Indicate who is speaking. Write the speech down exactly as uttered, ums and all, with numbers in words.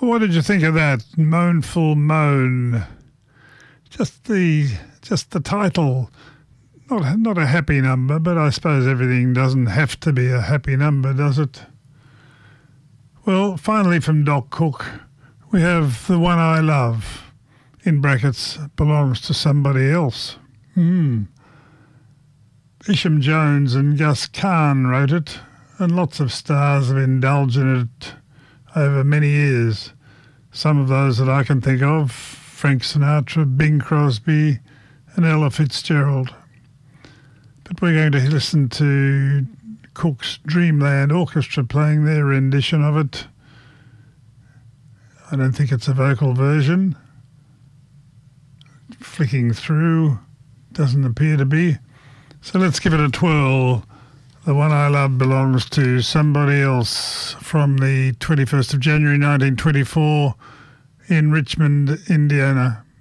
Speaker 1: What did you think of that? Moanful Moan. Just the just the title. Not not a happy number, but I suppose everything doesn't have to be a happy number, does it? Well, finally from Doc Cook, we have The One I Love, in brackets, belongs to somebody else. Hmm. Isham Jones and Gus Kahn wrote it, and lots of stars have indulged in it over many years. Some of those that I can think of, Frank Sinatra, Bing Crosby and Ella Fitzgerald. But we're going to listen to Cook's Dreamland Orchestra playing their rendition of it. I don't think it's a vocal version. Flicking through, doesn't appear to be. So let's give it a twirl. The One I Love belongs to somebody else, from the twenty-first of January nineteen twenty-four in Richmond, Indiana.